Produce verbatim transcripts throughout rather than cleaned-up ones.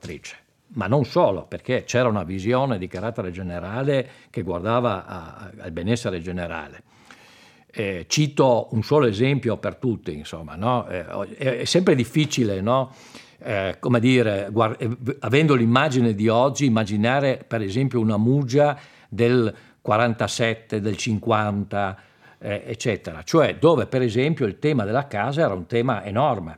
conservatrice, ma non solo, perché c'era una visione di carattere generale che guardava a, al benessere generale. Eh, cito un solo esempio per tutti, insomma, no? eh, è, è sempre difficile, no? eh, come dire, guard- eh, avendo l'immagine di oggi, immaginare per esempio una Muggia del quarantasette, del cinquanta, eh, eccetera, cioè dove per esempio il tema della casa era un tema enorme.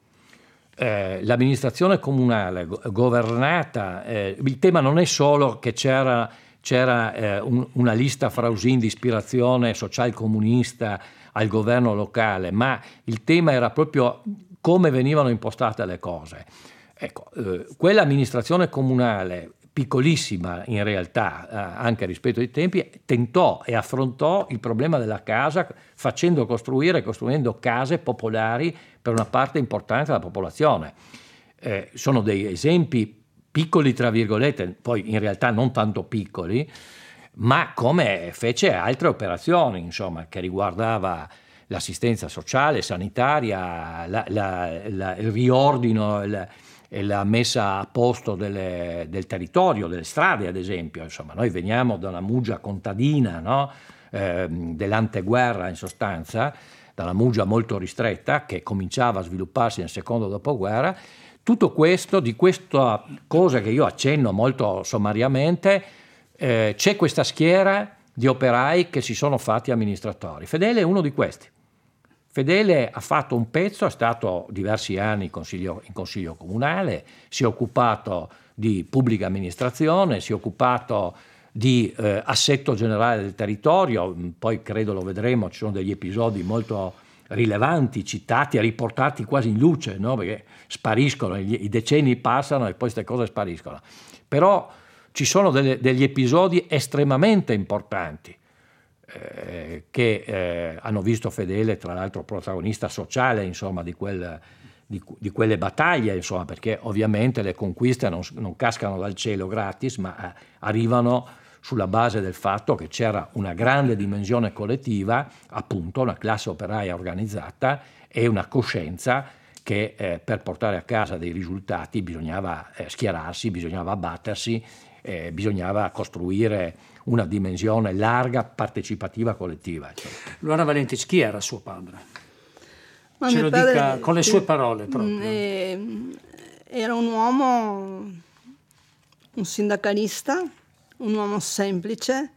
Eh, l'amministrazione comunale go- governata, eh, il tema non è solo che c'era c'era eh, un, una lista frausin di ispirazione social-comunista al governo locale, ma il tema era proprio come venivano impostate le cose. Ecco, eh, quell'amministrazione comunale, piccolissima in realtà, eh, anche rispetto ai tempi, tentò e affrontò il problema della casa facendo costruire, costruendo case popolari per una parte importante della popolazione. Eh, sono dei esempi piccoli tra virgolette, poi in realtà non tanto piccoli, ma come fece altre operazioni, insomma, che riguardava l'assistenza sociale, sanitaria, la, la, la, il riordino la, e la messa a posto delle, del territorio, delle strade ad esempio. Insomma, noi veniamo da una Muggia contadina, no? eh, dell'anteguerra in sostanza, da una Muggia molto ristretta che cominciava a svilupparsi nel secondo dopoguerra. Tutto questo, di questa cosa che io accenno molto sommariamente, eh, c'è questa schiera di operai che si sono fatti amministratori. Fedele è uno di questi. Fedele ha fatto un pezzo, è stato diversi anni in consiglio, in consiglio comunale, si è occupato di pubblica amministrazione, si è occupato di eh, assetto generale del territorio, poi credo lo vedremo, ci sono degli episodi molto rilevanti, citati e riportati quasi in luce, no? Perché spariscono, i decenni passano e poi queste cose spariscono. Però ci sono delle, degli episodi estremamente importanti eh, che eh, hanno visto Fedele, tra l'altro protagonista sociale, insomma, di, quel, di, di quelle battaglie, insomma, perché ovviamente le conquiste non, non cascano dal cielo gratis, ma eh, arrivano sulla base del fatto che c'era una grande dimensione collettiva, appunto una classe operaia organizzata e una coscienza che eh, per portare a casa dei risultati bisognava eh, schierarsi, bisognava abbattersi, eh, bisognava costruire una dimensione larga, partecipativa, collettiva. Luana Valentici, chi era suo padre? Ma Ce mio lo padre, dica con le sì, sue parole proprio. eh, era un uomo, un sindacalista, un uomo semplice,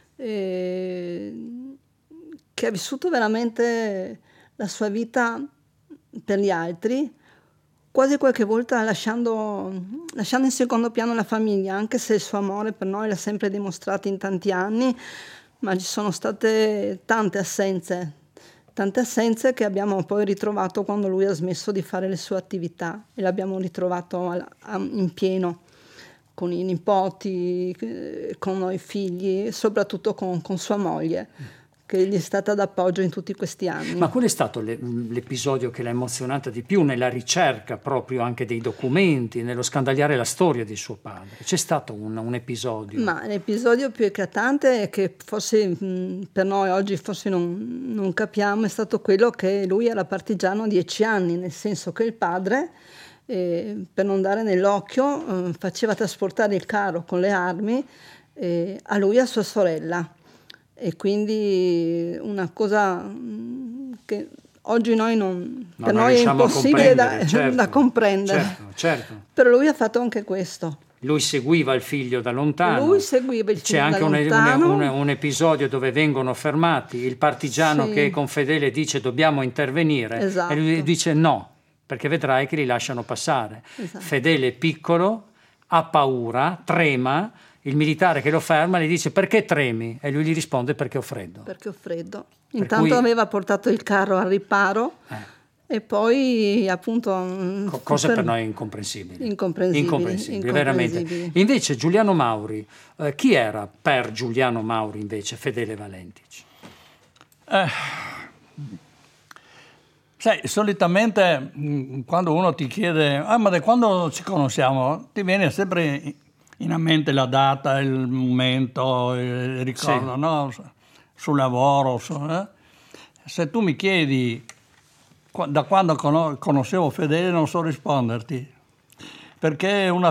eh, che ha vissuto veramente la sua vita per gli altri, quasi qualche volta lasciando, lasciando in secondo piano la famiglia, anche se il suo amore per noi l'ha sempre dimostrato in tanti anni, ma ci sono state tante assenze, tante assenze che abbiamo poi ritrovato quando lui ha smesso di fare le sue attività e l'abbiamo ritrovato a, a, in pieno, con i nipoti, con noi figli, soprattutto con, con sua moglie, che gli è stata d'appoggio in tutti questi anni. Ma qual è stato le, l'episodio che l'ha emozionata di più nella ricerca proprio anche dei documenti, nello scandagliare la storia di suo padre? C'è stato un, un episodio? Ma l'episodio più eclatante è che forse mh, per noi oggi forse non, non capiamo, è stato quello che lui era partigiano dieci anni, nel senso che il padre, eh, per non dare nell'occhio, eh, faceva trasportare il carro con le armi eh, a lui e a sua sorella. E quindi una cosa che oggi noi non, no, per non noi è impossibile da, certo, da comprendere. Certo, certo. Però lui ha fatto anche questo. Lui seguiva il figlio da lontano. Lui seguiva il figlio C'è anche da un, lontano. Un, un, un episodio dove vengono fermati, il partigiano sì. che con Fedele dice dobbiamo intervenire, esatto. e lui dice no, perché vedrai che li lasciano passare. Esatto. Fedele è piccolo, ha paura, trema, il militare che lo ferma gli dice perché tremi? E lui gli risponde perché ho freddo. Perché ho freddo. Per Intanto cui... aveva portato il carro al riparo eh. e poi appunto... Co- cose per... per noi incomprensibili. Incomprensibili. Incomprensibili, veramente. Invece Giuliano Mauri, eh, chi era per Giuliano Mauri invece Fedele Valentici? Eh, sai, solitamente quando uno ti chiede ah ma da quando ci conosciamo, ti viene sempre in mente la data, il momento, il ricordo, sì. No? Sul lavoro. Su, eh? Se tu mi chiedi da quando conoscevo Fedele non so risponderti, perché è una